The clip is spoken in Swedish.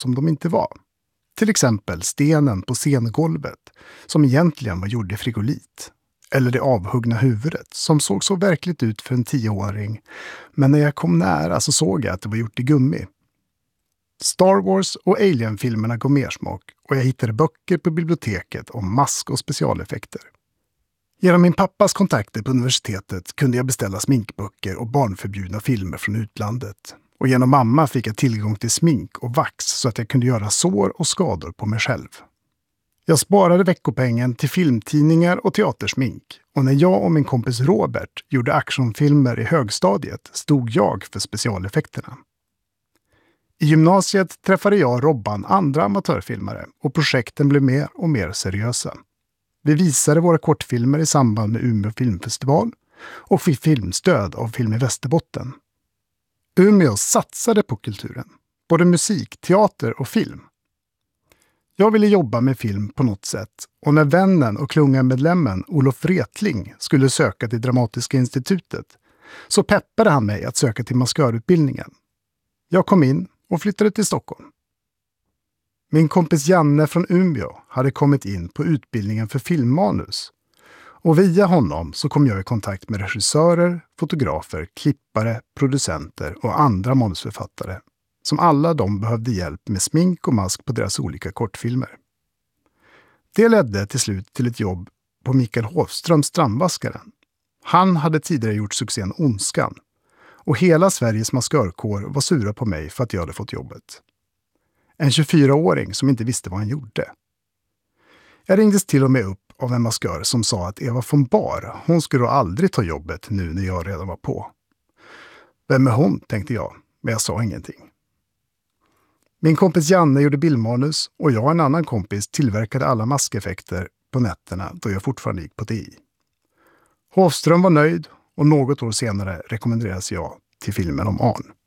som de inte var. Till exempel stenen på scengolvet som egentligen var gjord i frigolit. Eller det avhuggna huvudet som såg så verkligt ut för en 10-åring, men när jag kom nära så såg jag att det var gjort i gummi. Star Wars och Alien-filmerna gav mer smak och jag hittade böcker på biblioteket om mask- och specialeffekter. Genom min pappas kontakter på universitetet kunde jag beställa sminkböcker och barnförbjudna filmer från utlandet. Och genom mamma fick jag tillgång till smink och vax så att jag kunde göra sår och skador på mig själv. Jag sparade veckopengen till filmtidningar och teatersmink. Och när jag och min kompis Robert gjorde actionfilmer i högstadiet stod jag för specialeffekterna. I gymnasiet träffade jag och Robban andra amatörfilmare och projekten blev mer och mer seriösa. Vi visade våra kortfilmer i samband med Umeå filmfestival och fick filmstöd av Film i Västerbotten. Umeå satsade på kulturen, både musik, teater och film. Jag ville jobba med film på något sätt och när vännen och klungamedlemmen Olof Wretling skulle söka till Dramatiska institutet så peppade han mig att söka till maskörutbildningen. Jag kom in och flyttade till Stockholm. Min kompis Janne från Umeå hade kommit in på utbildningen för filmmanus. Och via honom så kom jag i kontakt med regissörer, fotografer, klippare, producenter och andra manusförfattare. Som alla de behövde hjälp med smink och mask på deras olika kortfilmer. Det ledde till slut till ett jobb på Mikael Hofströms Strandvaskaren. Han hade tidigare gjort succén Ondskan. Och hela Sveriges maskörkår var sura på mig för att jag hade fått jobbet. En 24-åring som inte visste vad han gjorde. Jag ringdes till och med upp av en maskör som sa att Eva von Bar, hon skulle då aldrig ta jobbet nu när jag redan var på. Vem är hon, tänkte jag, men jag sa ingenting. Min kompis Janne gjorde bildmanus och jag och en annan kompis tillverkade alla maskeffekter på nätterna då jag fortfarande gick på DI. Hofström var nöjd och något år senare rekommenderades jag till filmen om Arn.